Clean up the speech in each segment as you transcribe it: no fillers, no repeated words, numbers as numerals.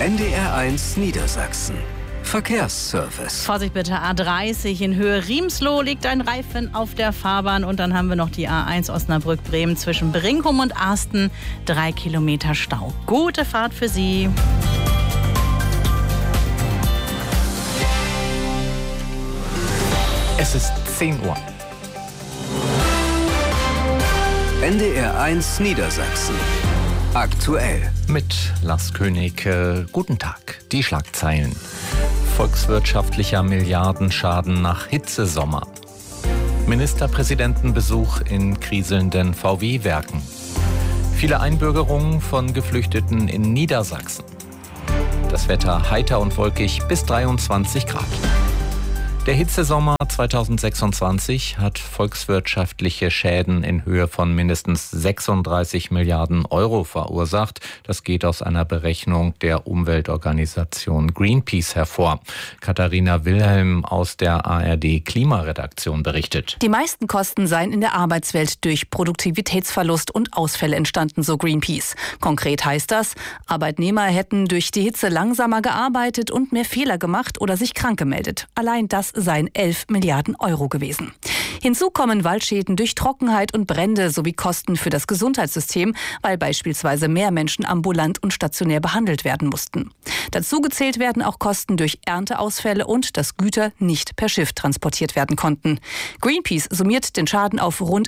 NDR1 Niedersachsen. Verkehrsservice. Vorsicht bitte, A30 in Höhe Riemsloh liegt ein Reifen auf der Fahrbahn. Und dann haben wir noch die A1 Osnabrück-Bremen zwischen Brinkum und Arsten. 3 Kilometer Stau. Gute Fahrt für Sie. Es ist 10 Uhr. NDR1 Niedersachsen. Aktuell. Mit Lars König. Guten Tag. Die Schlagzeilen. Volkswirtschaftlicher Milliardenschaden nach Hitzesommer. Ministerpräsidentenbesuch in kriselnden VW-Werken. Viele Einbürgerungen von Geflüchteten in Niedersachsen. Das Wetter heiter und wolkig bis 23 Grad. Der Hitzesommer 2026 hat volkswirtschaftliche Schäden in Höhe von mindestens 36 Milliarden Euro verursacht. Das geht aus einer Berechnung der Umweltorganisation Greenpeace hervor. Katharina Wilhelm aus der ARD Klimaredaktion berichtet. Die meisten Kosten seien in der Arbeitswelt durch Produktivitätsverlust und Ausfälle entstanden, so Greenpeace. Konkret heißt das, Arbeitnehmer hätten durch die Hitze langsamer gearbeitet und mehr Fehler gemacht oder sich krank gemeldet. Allein das seien 11 Milliarden Euro gewesen. Hinzu kommen Waldschäden durch Trockenheit und Brände sowie Kosten für das Gesundheitssystem, weil beispielsweise mehr Menschen ambulant und stationär behandelt werden mussten. Dazu gezählt werden auch Kosten durch Ernteausfälle und dass Güter nicht per Schiff transportiert werden konnten. Greenpeace summiert den Schaden auf rund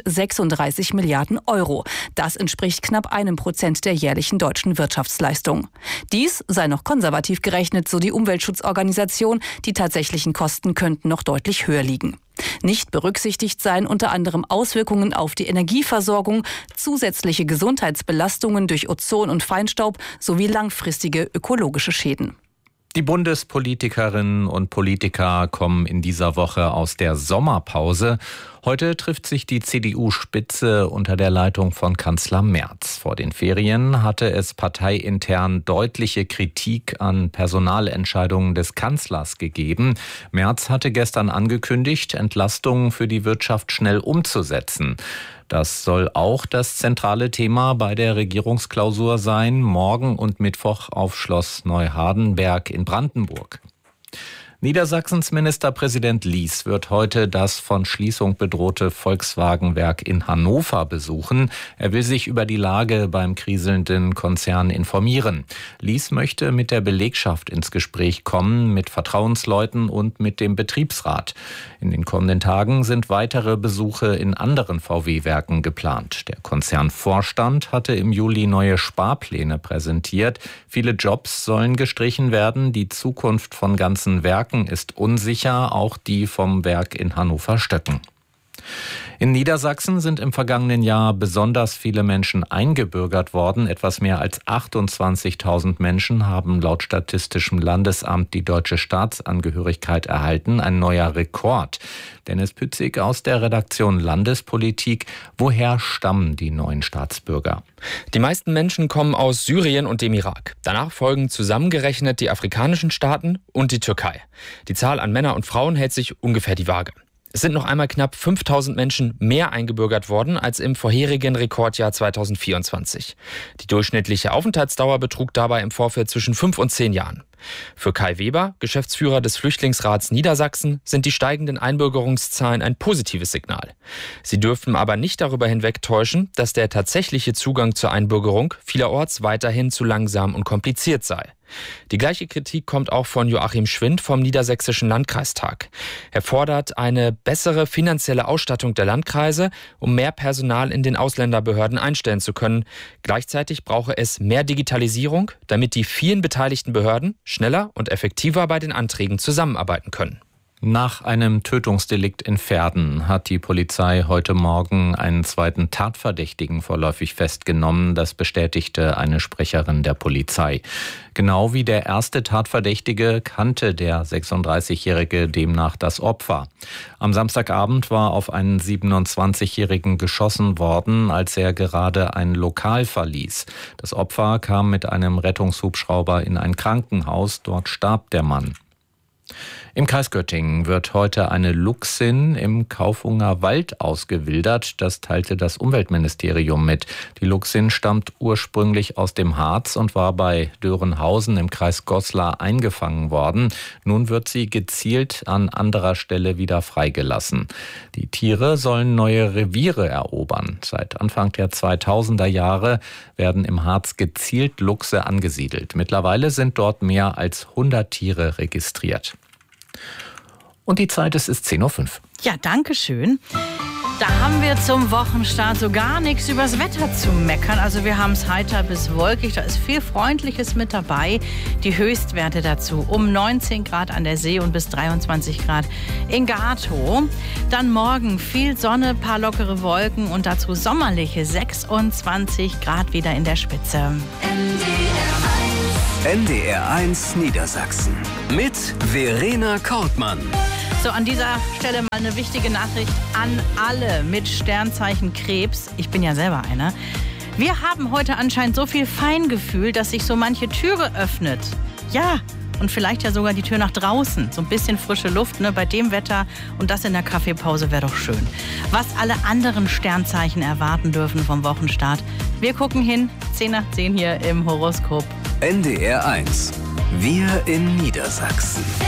36 Milliarden Euro. Das entspricht knapp 1% der jährlichen deutschen Wirtschaftsleistung. Dies sei noch konservativ gerechnet, so die Umweltschutzorganisation. Die tatsächlichen Kosten könnten noch deutlich höher liegen. Nicht berücksichtigt seien unter anderem Auswirkungen auf die Energieversorgung, zusätzliche Gesundheitsbelastungen durch Ozon und Feinstaub sowie langfristige ökologische Schäden. Die Bundespolitikerinnen und Politiker kommen in dieser Woche aus der Sommerpause. Heute trifft sich die CDU-Spitze unter der Leitung von Kanzler Merz. Vor den Ferien hatte es parteiintern deutliche Kritik an Personalentscheidungen des Kanzlers gegeben. Merz hatte gestern angekündigt, Entlastungen für die Wirtschaft schnell umzusetzen. Das soll auch das zentrale Thema bei der Regierungsklausur sein, morgen und Mittwoch auf Schloss Neuhardenberg in Brandenburg. Niedersachsens Ministerpräsident Lies wird heute das von Schließung bedrohte Volkswagen-Werk in Hannover besuchen. Er will sich über die Lage beim kriselnden Konzern informieren. Lies möchte mit der Belegschaft ins Gespräch kommen, mit Vertrauensleuten und mit dem Betriebsrat. In den kommenden Tagen sind weitere Besuche in anderen VW-Werken geplant. Der Konzernvorstand hatte im Juli neue Sparpläne präsentiert. Viele Jobs sollen gestrichen werden. Die Zukunft von ganzen Werken ist unsicher, auch die vom Werk in Hannover-Stöcken. In Niedersachsen sind im vergangenen Jahr besonders viele Menschen eingebürgert worden. Etwas mehr als 28.000 Menschen haben laut Statistischem Landesamt die deutsche Staatsangehörigkeit erhalten. Ein neuer Rekord. Dennis Pützig aus der Redaktion Landespolitik. Woher stammen die neuen Staatsbürger? Die meisten Menschen kommen aus Syrien und dem Irak. Danach folgen zusammengerechnet die afrikanischen Staaten und die Türkei. Die Zahl an Männern und Frauen hält sich ungefähr die Waage. Es sind noch einmal knapp 5.000 Menschen mehr eingebürgert worden als im vorherigen Rekordjahr 2024. Die durchschnittliche Aufenthaltsdauer betrug dabei im Vorfeld zwischen 5 und 10 Jahren. Für Kai Weber, Geschäftsführer des Flüchtlingsrats Niedersachsen, sind die steigenden Einbürgerungszahlen ein positives Signal. Sie dürfen aber nicht darüber hinwegtäuschen, dass der tatsächliche Zugang zur Einbürgerung vielerorts weiterhin zu langsam und kompliziert sei. Die gleiche Kritik kommt auch von Joachim Schwind vom Niedersächsischen Landkreistag. Er fordert eine bessere finanzielle Ausstattung der Landkreise, um mehr Personal in den Ausländerbehörden einstellen zu können. Gleichzeitig brauche es mehr Digitalisierung, damit die vielen beteiligten Behörden schneller und effektiver bei den Anträgen zusammenarbeiten können. Nach einem Tötungsdelikt in Verden hat die Polizei heute Morgen einen zweiten Tatverdächtigen vorläufig festgenommen. Das bestätigte eine Sprecherin der Polizei. Genau wie der erste Tatverdächtige kannte der 36-Jährige demnach das Opfer. Am Samstagabend war auf einen 27-Jährigen geschossen worden, als er gerade ein Lokal verließ. Das Opfer kam mit einem Rettungshubschrauber in ein Krankenhaus. Dort starb der Mann. Im Kreis Göttingen wird heute eine Luchsin im Kaufunger Wald ausgewildert. Das teilte das Umweltministerium mit. Die Luchsin stammt ursprünglich aus dem Harz und war bei Dörenhausen im Kreis Goslar eingefangen worden. Nun wird sie gezielt an anderer Stelle wieder freigelassen. Die Tiere sollen neue Reviere erobern. Seit Anfang der 2000er Jahre werden im Harz gezielt Luchse angesiedelt. Mittlerweile sind dort mehr als 100 Tiere registriert. Und die Zeit ist 10:05 Uhr. Ja, danke schön. Da haben wir zum Wochenstart so gar nichts übers Wetter zu meckern. Also wir haben es heiter bis wolkig, da ist viel Freundliches mit dabei. Die Höchstwerte dazu um 19 Grad an der See und bis 23 Grad in Gatow. Dann morgen viel Sonne, paar lockere Wolken und dazu sommerliche 26 Grad wieder in der Spitze. NDR1 Niedersachsen mit Verena Kortmann. So, an dieser Stelle mal eine wichtige Nachricht an alle mit Sternzeichen Krebs. Ich bin ja selber einer. Wir haben heute anscheinend so viel Feingefühl, dass sich so manche Türe öffnet. Ja, und vielleicht ja sogar die Tür nach draußen. So ein bisschen frische Luft, ne, bei dem Wetter. Und das in der Kaffeepause wäre doch schön. Was alle anderen Sternzeichen erwarten dürfen vom Wochenstart. Wir gucken hin, 10:10 hier im Horoskop. NDR1. Wir in Niedersachsen.